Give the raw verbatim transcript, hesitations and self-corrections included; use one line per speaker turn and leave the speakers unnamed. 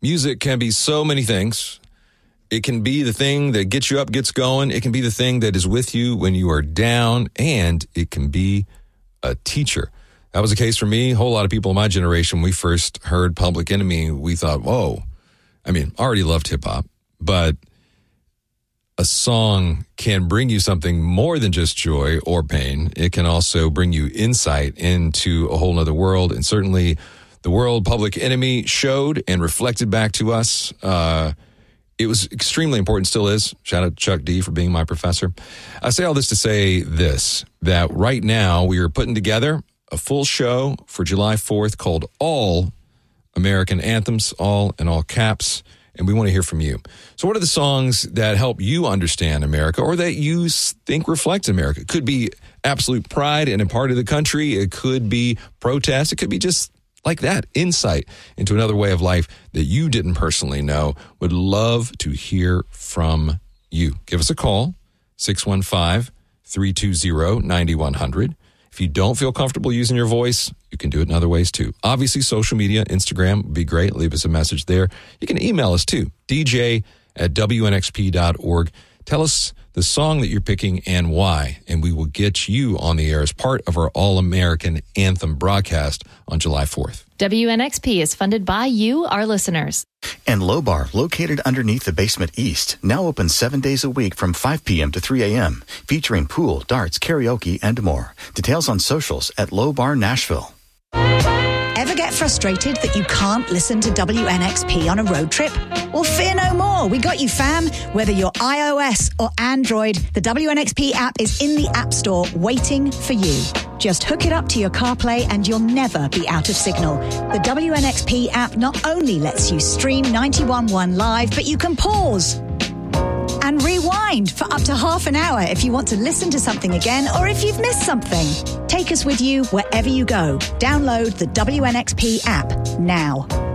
music can be so many things. It can be the thing that gets you up, gets going. It can be the thing that is with you when you are down, and it can be a teacher. That was the case for me. A whole lot of people in my generation, when we first heard Public Enemy, we thought, whoa. I mean, already loved hip-hop, but a song can bring you something more than just joy or pain. It can also bring you insight into a whole nother world. And certainly the world Public Enemy showed and reflected back to us. Uh, it was extremely important, still is. Shout out to Chuck D for being my professor. I say all this to say this, that right now we are putting together a full show for July fourth called All American Anthems, all in all caps. And we want to hear from you. So what are the songs that help you understand America or that you think reflect America? It could be absolute pride in a part of the country. It could be protest. It could be just like that, insight into another way of life that you didn't personally know. Would love to hear from you. Give us a call, six one five, three two zero, nine one zero zero. If you don't feel comfortable using your voice, you can do it in other ways too. Obviously, social media, Instagram would be great. Leave us a message there. You can email us too, d j at w n x p dot org. Tell us the song that you're picking and why, and we will get you on the air as part of our All-American Anthem broadcast on July fourth.
W N X P is funded by you, our listeners.
And Low Bar, located underneath the Basement East, now open seven days a week from five p.m. to three a.m., featuring pool, darts, karaoke, and more. Details on socials at Low Bar Nashville.
Ever get frustrated that you can't listen to W N X P on a road trip? Well, fear no more. We got you, fam. Whether you're iOS or Android, the W N X P app is in the App Store waiting for you. Just hook it up to your CarPlay and you'll never be out of signal. The W N X P app not only lets you stream ninety-one point one live, but you can pause and rewind for up to half an hour if you want to listen to something again or if you've missed something. Take us with you wherever you go. Download the W N X P app now.